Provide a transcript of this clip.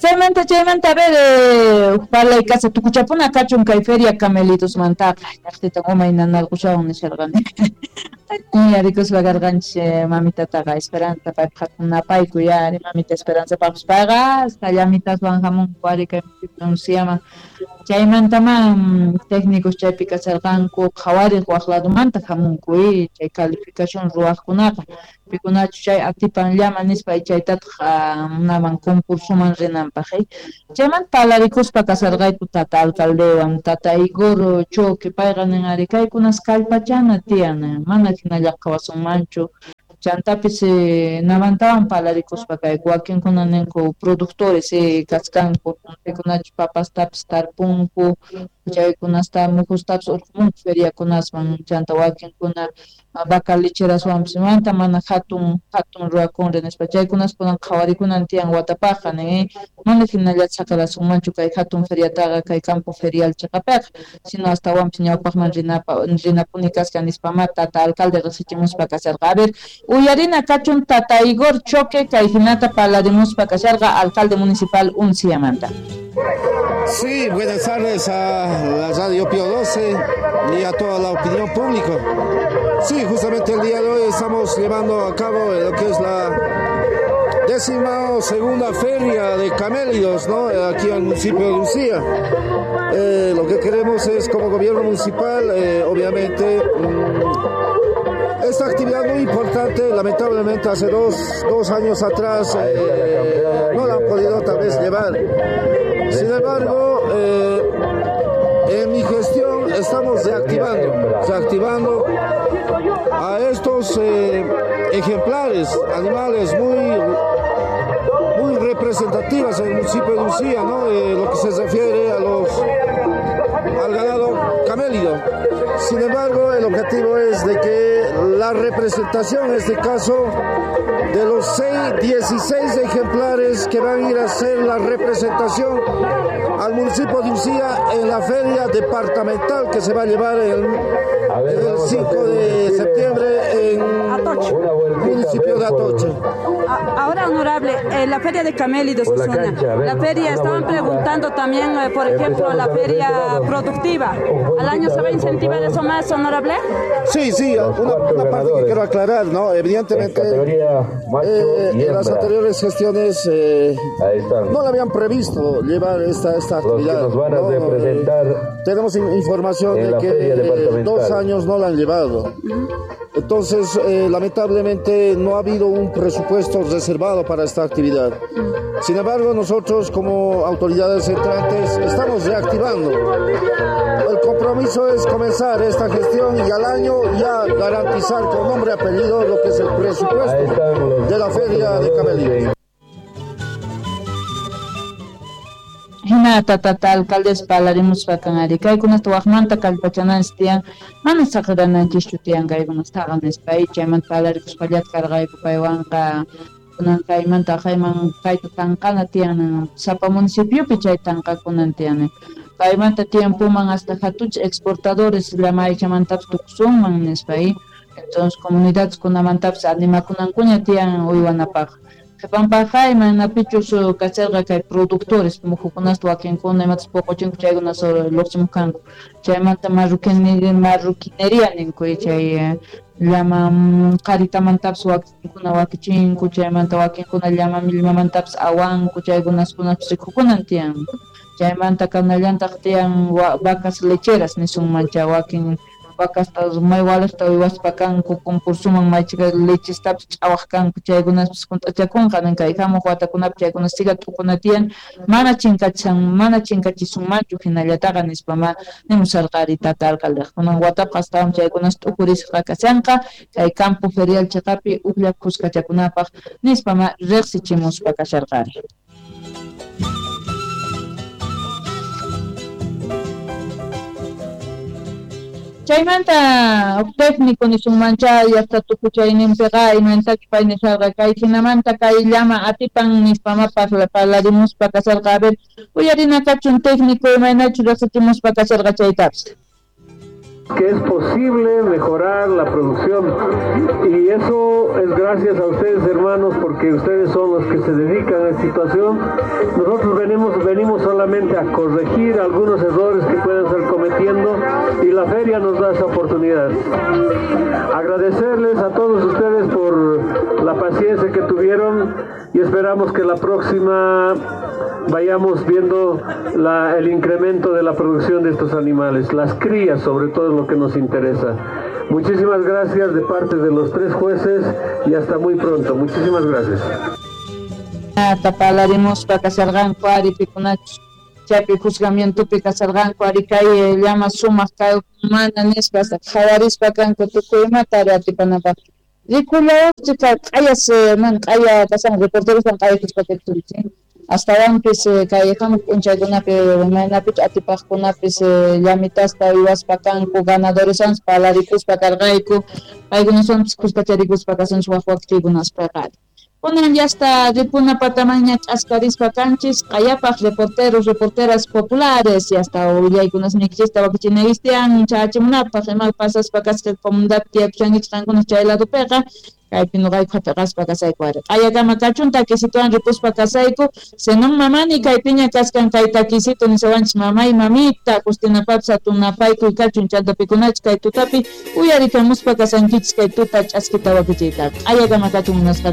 Chaymanta, a ver, para y casa, tu cuchapuna cachun kay feria camelitos mantaqa, llaqtita umayna alqushawan nisharqani. Ya ricos vagarganche mamita taga esperanza para napayku ya mamita esperanza para paga hasta llamitas van jamón cuarica pronunciama chaymantaman técnicos chaypi kasarqanku qhawariq waqladumanta hamunku chay calificación ruwaqkunaqa pikunachu chay atipan llama nispa chaytata naman concursoman rinanpaq chayman parlarikuspa kasarqayku tata alcaldewan tata Igor Choque payqa ninari kaykunas kallpachana tiyan mana hinallaqa kawasunmanchu chantapis namantawan parlarikuspa kayku wakinkuna ninku productores kaskanku paykunachu papastapis tarpunku chaykunasta mujustapas urqumunku feriakunasman chanta wakinkuna vaca lecheraswanpis manta mana hatun ruwakunri nispa chaykunas kunan qhawarikunan tiyan watapaqa mana hinalla saqarasunmanchu kay hatun feriataqa kay campo ferial chaqapiqa sino astawanpis ñawpaqman rinapuni kasqa nispama tata alcalde riqsichimuspa kasarqa a ver uyarina kachun tata Igor Choque kay hinata parlarimuspa kasarqa alcalde municipal Unciamanta. Sí, buenas tardes a la Radio Pío 12 y a toda la opinión pública. Sí, justamente el día de hoy estamos llevando a cabo lo que es la 12ª feria de camélidos, ¿no? Aquí en el municipio de Lucía. Lo que queremos es, como gobierno municipal, obviamente, esta actividad muy importante, lamentablemente hace dos años atrás no la han podido tal vez llevar. Sin embargo, en mi gestión estamos reactivando a estos ejemplares, animales muy representativas en el municipio de Lucía, ¿no? Lo que se refiere al ganado camélido. Sin embargo, el objetivo es de que la representación, en este caso, de los 16 ejemplares que van a ir a hacer la representación al municipio de Lucía en la feria departamental que se va a llevar el 5 de septiembre en el municipio de Atoche. Ahora, honorable, la feria de camélidos, la feria, estaban preguntando también, por ejemplo, la feria productiva. ¿Al año se va a incentivar eso más, honorable? Sí, una parte que quiero aclarar, ¿no? Evidentemente, en las anteriores gestiones no le habían previsto llevar esta actividad. Nos van a representar tenemos información de que 2 años no la han llevado. Entonces, lamentablemente, no ha habido un presupuesto reservado para esta actividad. Sin embargo, nosotros como autoridades entrantes estamos reactivando. El compromiso es comenzar esta gestión y al año ya garantizar con nombre y apellido lo que es el presupuesto de la feria de camélidos. Hina tata alcaldes parlarimus vakanari kaykunas tuwaqmanta kallpachananis tiyan mana saqrananchis tiyan kaykunas taqanis pay chayman parlarikus pallat karqayku paywanqa kunan kaymanta qayman kayta tanqana tiyan sapa municipiopi chay tanqakunan tiyan kaymanta tiempuman hasta hatuch exportadores llamaychamantapas tukusunman nispay entonces comunidades kunamantapas animakunankuña tiyan uywanapaq Pampajay, manapichus kasarqa kay productores muhukunasta wakinkuna imatas puquchinku chaykunas lluqsimukanku chaymanta marruquinería ninku chay llama qaritamantapas wakinkuna wakichinku chaymanta wakinkuna llama millmamantapas awanku chaykunaskunapas rikukunan tiyan chaymanta kanallantaq tiyan vacas lecheras nisunmancha wakin vacastas maywalaspa wiwaspakanku concursuman maychika lechestapas ch'awaq kanku chaykunapas kunt'achakunqa kay hamuq watakunapi chaykunas siga t'uquna tiyan mana chinkachisunmanchu hinallataqa nispama nimusarqari tata alcalde kunan wataqa astawan chaykunas t'uqurisqa kashanqa kay campo ferial chaqapi uqlla kuskachakunapaq nispama riqsichimuspa kasharqari. Chaymanta técnico nisunmancha y hasta tukuchayninpiqa imantachu pay nisharqa kay hinamanta kay llama atipan nispamapas parlarimuspa kasarqa a ver uyarina kachun técnico imaynachu riqsichimuspa kasarqa chaytapas. que es posible mejorar la producción, y eso es gracias a ustedes, hermanos, porque ustedes son los que se dedican a esta situación. Nosotros venimos solamente a corregir algunos errores que pueden estar cometiendo, y la feria nos da esa oportunidad. Agradecerles a todos ustedes por la paciencia que tuvieron, y esperamos que la próxima vayamos viendo el incremento de la producción de estos animales, las crías sobre todo es lo que nos interesa. Muchísimas gracias de parte de los 3 jueces y hasta muy pronto. Muchísimas gracias. Tapalaremos para casargan cuari pikunach chapi juzgamiento pi casargan cuari kay llama sumas kay mananes pasa jawaris pakan kutukuyma tarati panapa rikula chica ayas man aya pasan reporteros van kay kuspaketulchi hasta antes kayejamos punchagunapi manapich atipajkunapish llamitasta iwaspakanku ganadores sans palaricuspa karqayku algunos son kuspacharikuspa kasunchu waqwaqtikunaspaqari kunan yasta ripuna patamaña ch'askarispa kanchis qayapaq reporteras populares yasta uyaykunas nikchista wakichinayistian chachimunapaq ima pasaspa kasqa comunidad tiapchanich qankunas chay ladopiqa kaypi nuqayku hap'iqaspa kasayku ari qayakama kachun takisituwan ripuspa kasayku senon mamani kaypiña kasqan kay takisitu nisawanchis mamay mamita kustinapapis hatunapayku kachun chantapikunachu kay tutapi uyarikamuspa kasankichis kay tuta ch'askita wakichiyta qayakama kachun munasqa